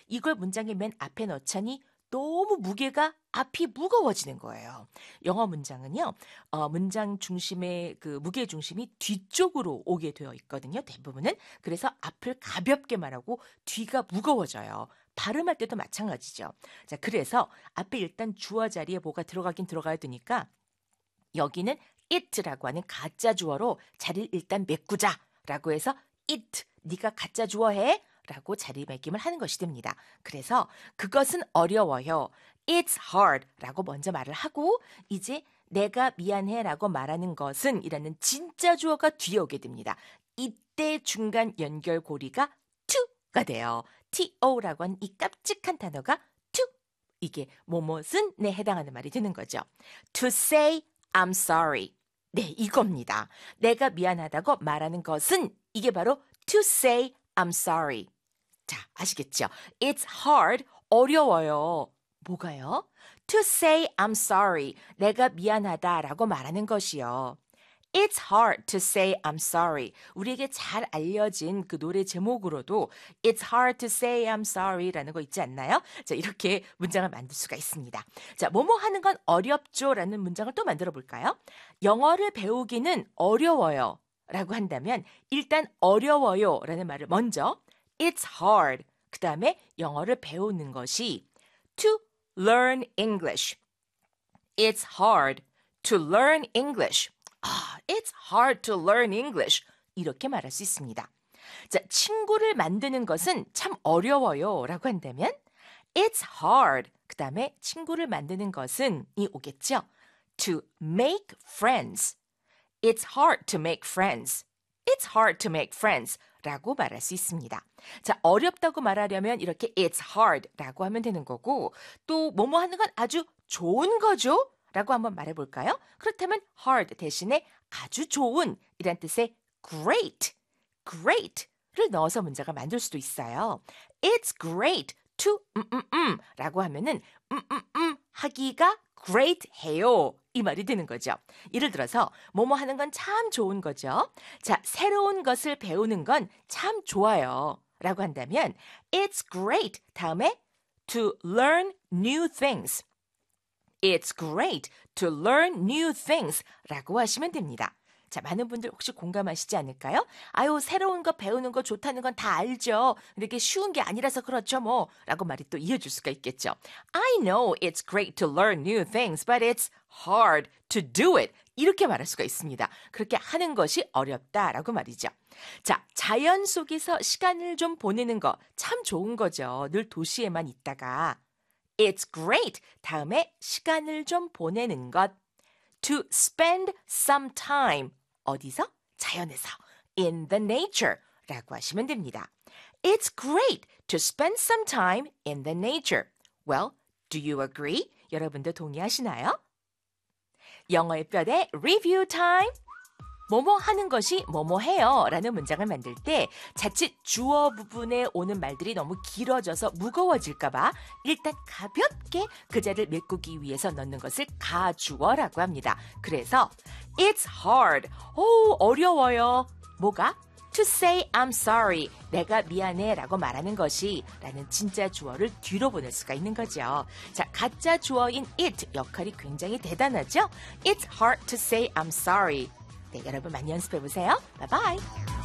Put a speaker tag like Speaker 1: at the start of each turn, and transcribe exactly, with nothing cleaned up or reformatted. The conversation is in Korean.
Speaker 1: 이걸 문장의 맨 앞에 넣자니 너무 무게가 앞이 무거워지는 거예요. 영어 문장은요, 어, 문장 중심의 그 무게 중심이 뒤쪽으로 오게 되어 있거든요. 대부분은. 그래서 앞을 가볍게 말하고 뒤가 무거워져요. 발음할 때도 마찬가지죠. 자, 그래서 앞에 일단 주어 자리에 뭐가 들어가긴 들어가야 되니까 여기는 it라고 하는 가짜 주어로 자리를 일단 메꾸자라고 해서 it, 네가 가짜 주어 해 라고 자리매김을 하는 것이 됩니다. 그래서 그것은 어려워요. It's hard 라고 먼저 말을 하고 이제 내가 미안해 라고 말하는 것은 이라는 진짜 주어가 뒤에 오게 됩니다. 이때 중간 연결고리가 to가 돼요. to라고 하는 이 깜찍한 단어가 to. 이게 뭐뭐은에 해당하는 말이 되는 거죠. To say I'm sorry. 네, 이겁니다. 내가 미안하다고 말하는 것은 이게 바로 to say I'm sorry. 자, 아시겠죠? It's hard, 어려워요. 뭐가요? To say I'm sorry, 내가 미안하다라고 말하는 것이요. It's hard to say I'm sorry. 우리에게 잘 알려진 그 노래 제목으로도 It's hard to say I'm sorry라는 거 있지 않나요? 자, 이렇게 문장을 만들 수가 있습니다. 자, 뭐뭐 하는 건 어렵죠? 라는 문장을 또 만들어 볼까요? 영어를 배우기는 어려워요. 라고 한다면 일단 어려워요 라는 말을 먼저 It's hard. 그 다음에 영어를 배우는 것이 to learn English. It's hard to learn English. 아, it's hard to learn English. 이렇게 말할 수 있습니다. 자, 친구를 만드는 것은 참 어려워요 라고 한다면 It's hard. 그 다음에 친구를 만드는 것은 이 오겠죠. To make friends. It's hard to make friends. It's hard to make friends 라고 말할 수 있습니다. 자, 어렵다고 말하려면 이렇게 it's hard 라고 하면 되는 거고 또 뭐뭐 하는 건 아주 좋은 거죠? 라고 한번 말해볼까요? 그렇다면 hard 대신에 아주 좋은 이란 뜻의 great, great를 넣어서 문장을 만들 수도 있어요. It's great to 음, 음, 음 라고 하면은 음, 음, 음 하기가 great 해요. 이 말이 되는 거죠. 예를 들어서 뭐뭐 하는 건 참 좋은 거죠. 자, 새로운 것을 배우는 건 참 좋아요. 라고 한다면 It's great 다음에 to learn new things. It's great to learn new things 라고 하시면 됩니다. 자, 많은 분들 혹시 공감하시지 않을까요? 아유, 새로운 거 배우는 거 좋다는 건 다 알죠. 이렇게 쉬운 게 아니라서 그렇죠, 뭐. 라고 말이 또 이어질 수가 있겠죠. I know it's great to learn new things, but it's hard to do it. 이렇게 말할 수가 있습니다. 그렇게 하는 것이 어렵다라고 말이죠. 자, 자연 속에서 시간을 좀 보내는 거 참 좋은 거죠. 늘 도시에만 있다가. It's great. 다음에 시간을 좀 보내는 것. To spend some time. 어디서? 자연에서. In the nature. 라고 하시면 됩니다. It's great to spend some time in the nature. Well, do you agree? 여러분도 동의하시나요? 영어의 뼈대 review time. 뭐뭐 하는 것이 뭐뭐 해요 라는 문장을 만들 때 자칫 주어 부분에 오는 말들이 너무 길어져서 무거워질까 봐 일단 가볍게 그 자리를 메꾸기 위해서 넣는 것을 가주어라고 합니다. 그래서 It's hard. 오, 어려워요. 뭐가? To say I'm sorry. 내가 미안해 라고 말하는 것이 라는 진짜 주어를 뒤로 보낼 수가 있는 거죠. 자, 가짜 주어인 it 역할이 굉장히 대단하죠? It's hard to say I'm sorry. 네, 여러분 많이 연습해보세요. 바이바이.